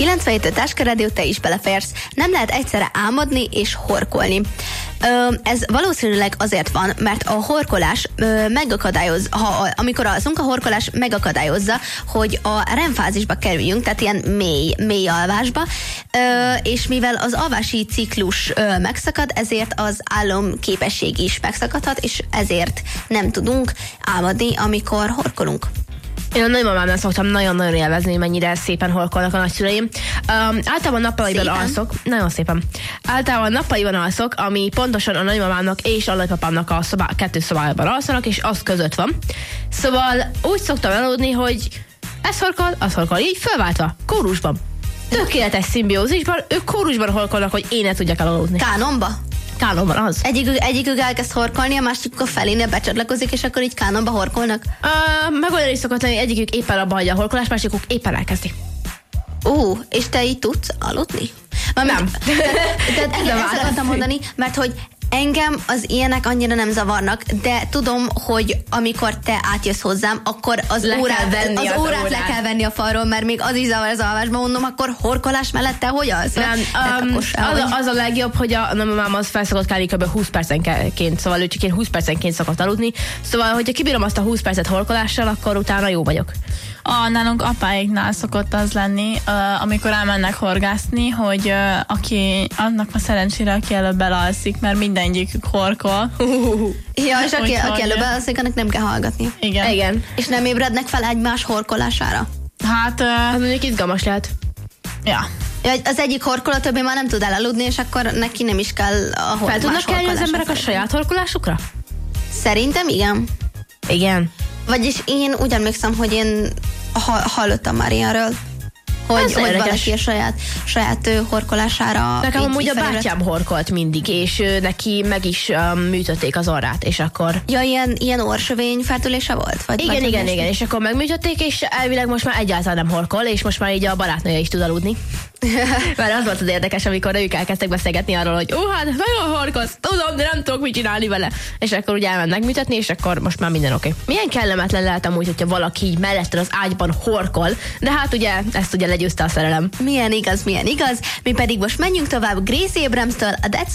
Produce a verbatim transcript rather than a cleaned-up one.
kilencvenhét Táska Rádió, te is beleférsz. Nem lehet egyszerre álmodni és horkolni. Ö, ez valószínűleg azért van, mert a horkolás ö, megakadályoz, ha, amikor alszunk, a horkolás megakadályozza, hogy a REM-fázisba kerüljünk, tehát ilyen mély, mély alvásba, ö, és mivel az alvási ciklus ö, megszakad, ezért az álomképesség is megszakadhat, és ezért nem tudunk álmodni, amikor horkolunk. Én a nagymamámnál szoktam nagyon-nagyon élvezni, mennyire szépen horkolnak a nagyszüleim. Um, általában nappaliban szépen alszok. Nagyon szépen. Általában nappaliban alszok, ami pontosan a nagymamámnak és a nagypapámnak a szobá, kettő szobájában alszanak, és az között van. Szóval úgy szoktam aludni, hogy ez horkol, az horkol, így fölváltva, kórusban. Tökéletes szimbiózisban, ők kórusban horkolnak, hogy én ne tudjak elaludni. Kánonba? Kánonban az. Egyikük, egyikük elkezd horkolni, a másikuk a felénél becsatlakozik, és akkor így kánonba horkolnak? Uh, meg olyan is szokott lenni, egyikük éppen abba hagyja a horkolást, másikuk éppen elkezdi. Ó, uh, és te így tudsz aludni? Mármint, nem. Tehát igen, ezt akartam mondani, mert hogy engem az ilyenek annyira nem zavarnak, de tudom, hogy amikor te átjössz hozzám, akkor az, le órát, venni az, az órát, órát le kell venni a falról, mert még az is zavar az alvásban, mondom, akkor horkolás mellett te hogy alsz? Nem, um, az, a, az a legjobb, hogy a nagymamám az felszokott kelni kb. húsz percenként, szóval ő csak én húsz percenként szokott aludni, szóval, hogyha kibírom azt a húsz percet horkolással, akkor utána jó vagyok. A, nálunk apáiknál szokott az lenni, uh, amikor elmennek horgászni, hogy uh, aki, annak a szerencsére, aki előbb elalszik, mert mindegyikük horkol. Ja, és aki, Úgy, aki előbb hogy- elalszik, annak nem kell hallgatni. Igen. Igen. És nem ébrednek fel egymás horkolására? Hát, uh, Az mondjuk izgalmas lehet. ja. Ja, az egyik horkol, a többi már nem tud elaludni, és akkor neki nem is kell a hor- Fel tudnak más kelni az horkolásra emberek a felkelni. saját horkolásukra? Szerintem igen. Igen. Vagyis én úgy emlékszem, hogy én ha- hallottam már ilyenről, hogy, Ez hogy érdekes. valaki a saját, saját ő, horkolására... Nekem így- amúgy így a felébredt. bátyám horkolt mindig, és ő, neki meg is um, műtötték az orrát, és akkor... Ja, ilyen, ilyen orsövény fertőlése volt? Vagy Igen, vagy igen, ilyesmi? igen, és akkor megműtötték, és elvileg most már egyáltalán nem horkol, és most már így a barátnője is tud aludni. Mert az volt az érdekes, amikor ők elkezdtek beszélgetni arról, hogy ó, hát nagyon horkolsz, tudom, de nem tudok mit csinálni vele. És akkor ugye elmennek műtetni, és akkor most már minden oké. Okay. Milyen kellemetlen lehet amúgy, hogyha valaki így melletted az ágyban horkol, de hát ugye ezt ugye legyőzte a szerelem. Milyen igaz, milyen igaz. Mi pedig most menjünk tovább Gracie Abramstől, a That's